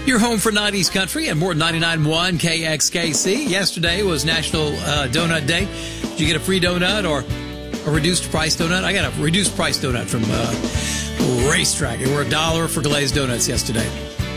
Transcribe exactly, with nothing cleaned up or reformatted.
Your home for nineties country and more ninety-nine point one K X K C. Yesterday was National uh, Donut Day. Did you get a free donut or a reduced price donut? I got a reduced price donut from uh, Racetrack. They were a dollar for glazed donuts yesterday.